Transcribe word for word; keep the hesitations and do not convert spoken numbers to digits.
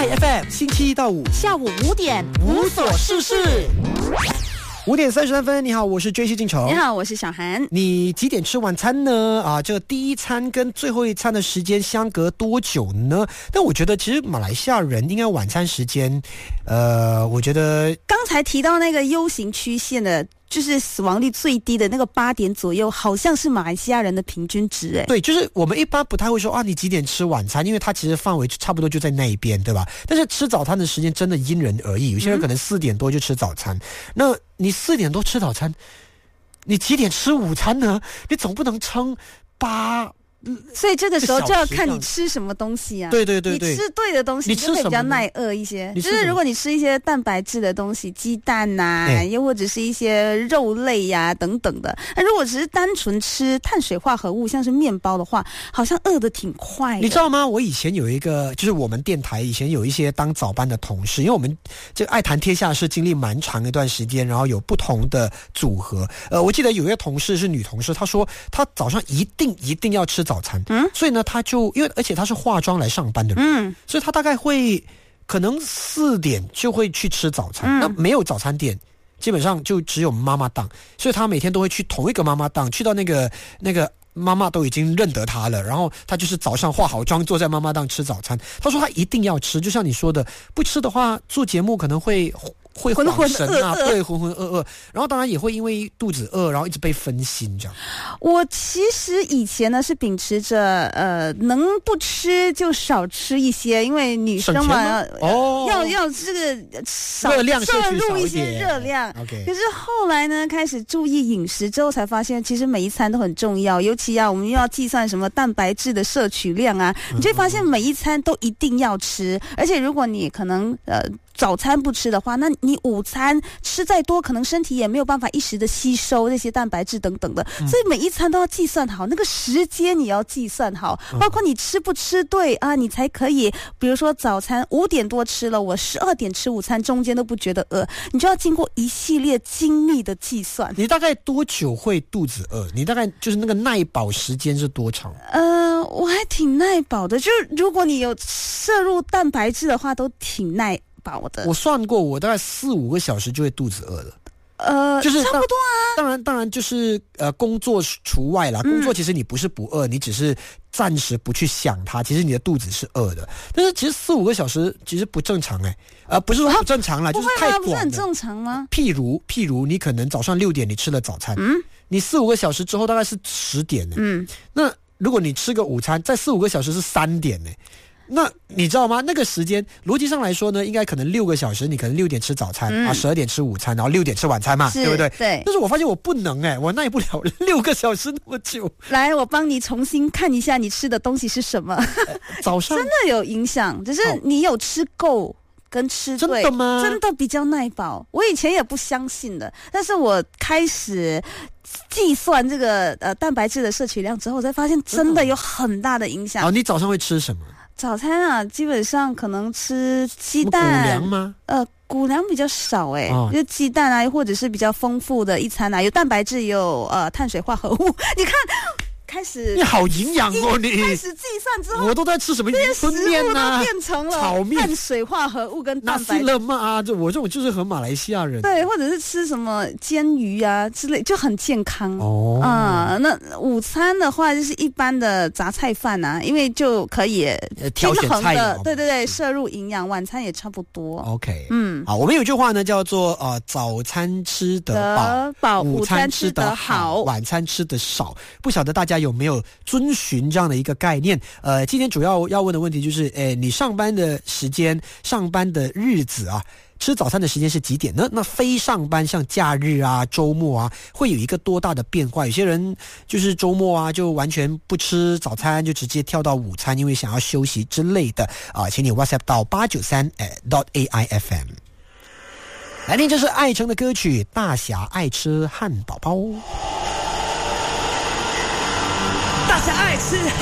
爱 F M 星期一到五下午五点无所事事。五点三十三分，你好，我是 J C 进城。 你好，我是小韩。 你几点吃晚餐呢？啊，这第一餐跟最后一餐的时间相隔多久呢？但我觉得其实马来西亚人应该晚餐时间，呃，我觉得刚才提到那个 U 型曲线的，就是死亡率最低的那个八点左右，好像是马来西亚人的平均值。哎， 对，就是我们一般不太会说啊，你几点吃晚餐，因为它其实范围差不多就在那一边，对吧？但是吃早餐的时间真的因人而异，有些人可能四点多就吃早餐，嗯、那你四点多吃早餐，你几点吃午餐呢？你总不能撑八。 所以这个时候就要看你吃什么东西啊。 对对对对， 你吃对的东西，你就会比较耐饿一些。就是如果你吃一些蛋白质的东西，鸡蛋呐、啊，又或者是一些肉类呀、啊、等等的。那如果只是单纯吃碳水化合物，像是面包的话，好像饿得挺快的。 你知道吗？我以前有一个，就是我们电台以前有一些当早班的同事，因为我们这个爱谈天下是经历蛮长一段时间，然后有不同的组合。呃，我记得有一个同事是女同事，她说她早上一定一定要吃早。早餐，嗯，所以呢，他就因为而且他是化妆来上班的人，嗯，所以他大概会可能四点就会去吃早餐，嗯、那没有早餐店，基本上就只有妈妈档，所以他每天都会去同一个妈妈档，去到那个那个妈妈都已经认得他了，然后他就是早上化好妆坐在妈妈档吃早餐。他说他一定要吃，就像你说的，不吃的话做节目可能会。会恍神啊， 浑浑噩噩对，浑浑噩噩，然后当然也会因为肚子饿，然后一直被分心这样。 我其实以前呢是秉持着呃，能不吃就少吃一些，因为女生嘛， 哦， 要要这个少热量摄入一些热量。 OK， 可是后来呢，开始注意饮食之后，才发现其实每一餐都很重要，尤其啊，我们又要计算什么蛋白质的摄取量啊，你就会发现每一餐都一定要吃，而且如果你可能呃。早餐不吃的话，那你午餐吃再多，可能身体也没有办法一时的吸收这些蛋白质等等的，嗯、所以每一餐都要计算好，那个时间你要计算好，包括你吃不吃对啊，你才可以，比如说早餐五点多吃了，我十二点吃午餐，中间都不觉得饿，你就要经过一系列精密的计算。 你大概多久会肚子饿？你大概就是那个耐饱时间是多长？ 呃，我还挺耐饱的，就是如果你有摄入蛋白质的话，都挺耐。 我算过，我大概四五个小时就会肚子饿了。 呃， 就是差不多啊。 当然，当然就是呃，工作除外啦。工作其实你不是不饿，嗯、你只是暂时不去想它。其实你的肚子是饿的，但是其实四五个小时其实不正常哎、欸，呃，不是说不正常啦，就是太短了。 不是很正常吗？ 譬如譬如你可能早上六点你吃了早餐，嗯，你四五个小时之后大概是十点呢、欸，嗯，那如果你吃个午餐，在四五个小时是三点呢、欸。那你知道吗？那个时间逻辑上来说呢，应该可能六个小时，你可能六点吃早餐、嗯、啊，十二点吃午餐，然后六点吃晚餐嘛，对不对？ 对。 但是我发现我不能哎、欸，我耐不了六个小时那么久。 来，我帮你重新看一下你吃的东西是什么。 呃、早上真的有影响，只是你有吃够跟吃对， 真的吗？ 真的比较耐饱。我以前也不相信的，但是我开始计算这个呃蛋白质的摄取量之后，我才发现真的有很大的影响。 哦，你早上会吃什么？ 早餐啊，基本上可能吃鸡蛋。 谷粮吗？ 呃，谷粮比较少哎、欸，哦、就鸡蛋啊，或者是比较丰富的一餐啊，有蛋白质，也有呃碳水化合物。你看。开始你好营养哦，你开始计算之后， 我都在吃什么云吞面啊， 变成了炒面、 碳水化合物跟蛋白质。 那了嘛啊，这我这种就是和马来西亚人对，或者是吃什么煎鱼啊之类，就很健康哦啊、嗯。那午餐的话就是一般的杂菜饭啊，因为就可以均衡的，对对对，摄入营养。晚餐也差不多。 OK， 嗯，好，我们有句话呢叫做呃，早餐吃得饱，午餐吃得好，晚餐吃得少。不晓得大家有没有遵循这样的一个概念？呃，今天主要要问的问题就是，诶，你上班的时间、上班的日子啊，吃早餐的时间是几点呢？那非上班，像假日啊、周末啊，会有一个多大的变化？有些人就是周末啊，就完全不吃早餐，就直接跳到午餐，因为想要休息之类的啊。请你 WhatsApp 到八九三诶 dot A I F M。来听，这是艾诚的歌曲《大侠爱吃汉堡包》。 大侠爱吃